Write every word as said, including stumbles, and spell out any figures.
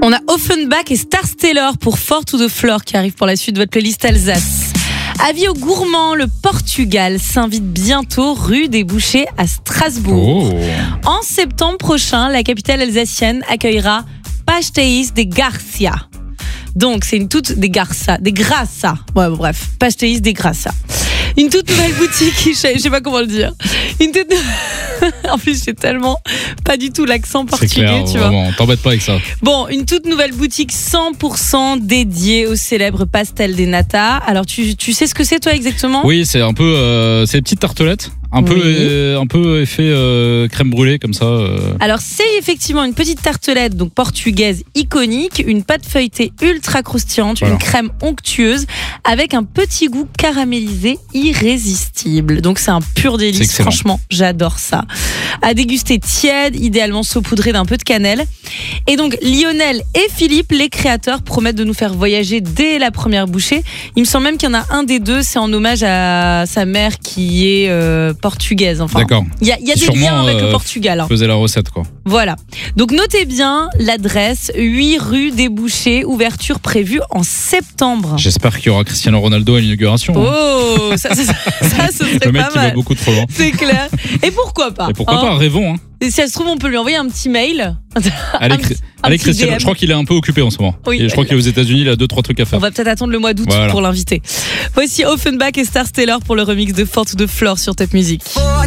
On a Offenbach et Star Stellar pour Fort to the Floor qui arrive pour la suite de votre playlist Alsace. Avis aux gourmands, le Portugal s'invite bientôt rue des Bouchers à Strasbourg. Oh. En septembre prochain, la capitale alsacienne accueillera Pastéis de Garcia. Donc, c'est une toute des Garça, des Grassa. Ouais, bon, bref, Pastéis de Grassa. Une toute nouvelle boutique, je sais, je sais pas comment le dire. Une toute En plus, j'ai tellement pas du tout l'accent portugais, C'est clair, tu vraiment, vois. t'embête pas avec ça. Bon, une toute nouvelle boutique cent pour cent dédiée au célèbre pastel des nata. Alors, tu, tu sais ce que c'est, toi, exactement ? Oui, c'est un peu, euh, c'est des petites tartelettes, un Oui. peu, euh, un peu effet euh, crème brûlée comme ça. Euh. Alors, c'est effectivement une petite tartelette, donc portugaise iconique, une pâte feuilletée ultra croustillante, Voilà. une crème onctueuse, avec un petit goût caramélisé irrésistible. Donc, c'est un pur C'est délice. excellent. Franchement, j'adore ça. À déguster tiède, idéalement saupoudré d'un peu de cannelle. Et donc, Lionel et Philippe, les créateurs, promettent de nous faire voyager dès la première bouchée. Il me semble même qu'il y en a un des deux, c'est en hommage à sa mère qui est euh, portugaise. Enfin, D'accord. il y a, il y a des Sûrement, liens avec euh, le Portugal. Hein. Faisait la recette, quoi. Voilà. Donc notez bien l'adresse, huit rue des Bouchers, ouverture prévue en septembre. J'espère qu'il y aura Cristiano Ronaldo à l'inauguration. hein. Oh, ça, ça, ça, ça, ce serait Le mec pas qui mal. va beaucoup trop loin. C'est clair. Et pourquoi pas Et pourquoi hein. pas, rêvons. Hein. Et si ça se trouve, on peut lui envoyer un petit mail. Allez, Un petit- Cri- un allez petit Cristiano, D M. je crois qu'il est un peu occupé en ce moment. Oui. Et je crois qu'il est aux États-Unis, il a deux trois trucs à On faire. va peut-être attendre le mois d'août Voilà. pour l'inviter. Voici Offenbach et Star Stellar pour le remix de Fort to the Floor sur Top Music.